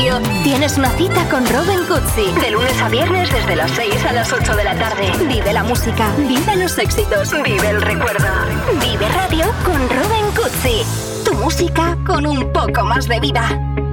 Radio. Tienes una cita con Robin Cutsi. De lunes a viernes desde las 6 a las 8 de la tarde. Vive la música, vive los éxitos, vive el recuerdo. Vive Radio con Robin Cutsi. Tu música con un poco más de vida.